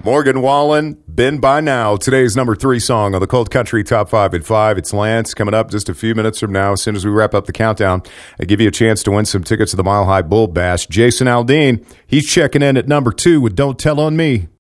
Morgan Wallen, Been By Now, today's number 3 song on the Cold Country Top 5 at 5. It's Lance coming up just a few minutes from now. As soon as we wrap up the countdown, I give you a chance to win some tickets to the Mile High Bull Bash. Jason Aldean, he's checking in at number 2 with Don't Tell on Me.